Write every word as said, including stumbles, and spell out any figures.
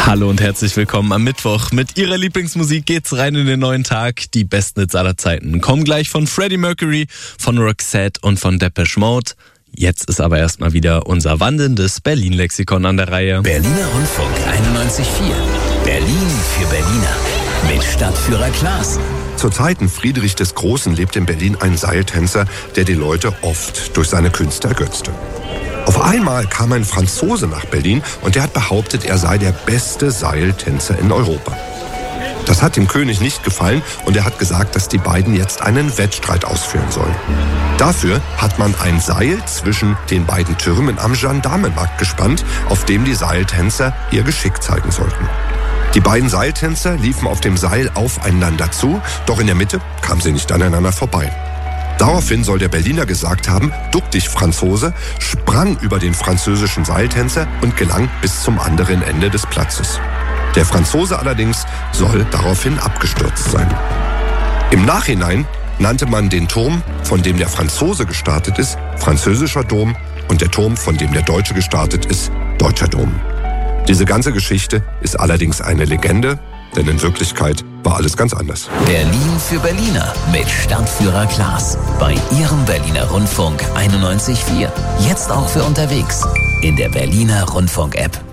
Hallo und herzlich willkommen am Mittwoch. Mit Ihrer Lieblingsmusik geht's rein in den neuen Tag. Die besten Hits aller Zeiten kommen gleich von Freddie Mercury, von Roxette und von Depeche Mode. Jetzt ist aber erstmal wieder unser wandelndes Berlin-Lexikon an der Reihe. Berliner Rundfunk einundneunzig Komma vier. Berlin für Berliner. Mit Stadtführer Klaas. Zu Zeiten Friedrich des Großen lebt in Berlin ein Seiltänzer, der die Leute oft durch seine Künste ergötzte. Auf einmal kam ein Franzose nach Berlin und der hat behauptet, er sei der beste Seiltänzer in Europa. Das hat dem König nicht gefallen und er hat gesagt, dass die beiden jetzt einen Wettstreit ausführen sollen. Dafür hat man ein Seil zwischen den beiden Türmen am Gendarmenmarkt gespannt, auf dem die Seiltänzer ihr Geschick zeigen sollten. Die beiden Seiltänzer liefen auf dem Seil aufeinander zu, doch in der Mitte kamen sie nicht aneinander vorbei. Daraufhin soll der Berliner gesagt haben, duck dich Franzose, sprang über den französischen Seiltänzer und gelang bis zum anderen Ende des Platzes. Der Franzose allerdings soll daraufhin abgestürzt sein. Im Nachhinein nannte man den Turm, von dem der Franzose gestartet ist, französischer Dom und der Turm, von dem der Deutsche gestartet ist, deutscher Dom. Diese ganze Geschichte ist allerdings eine Legende, denn in Wirklichkeit war alles ganz anders. Berlin für Berliner mit Stadtführer Klaas. Bei Ihrem Berliner Rundfunk einundneunzig Komma vier. Jetzt auch für unterwegs in der Berliner Rundfunk-App.